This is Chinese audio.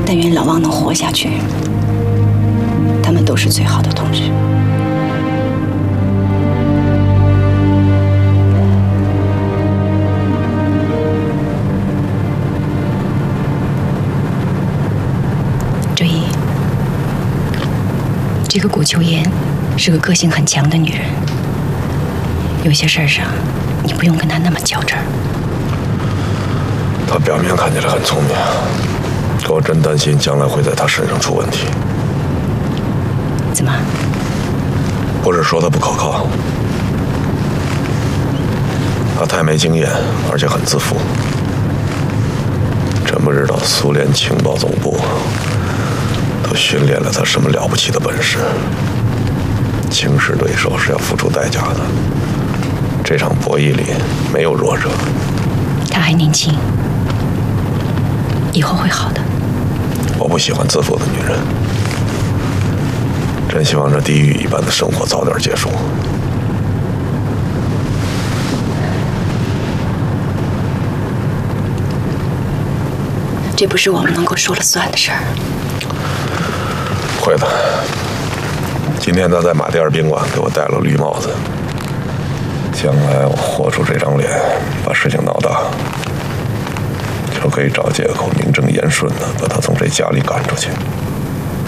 但愿老王能活下去。他们都是最好的同志。周一，这个古秋妍是个个性很强的女人，有些事儿上你不用跟她那么较真儿。 她表面看起来很聪明，可我真担心将来会在她身上出问题。 怎么？ 不是说她不可靠，她太没经验，而且很自负。真不知道苏联情报总部都训练了她什么了不起的本事。轻视对手是要付出代价的，这场博弈里没有弱者。 她还年轻，以后会好的。 我不喜欢自负的女人，真希望这地狱一般的生活早点结束。 这不是我们能够说了算的事儿。 会的。今天他在马迭尔宾馆给我戴了绿帽子，将来我豁出这张脸，把事情闹大，就可以找借口名正言顺的把他从这家里赶出去。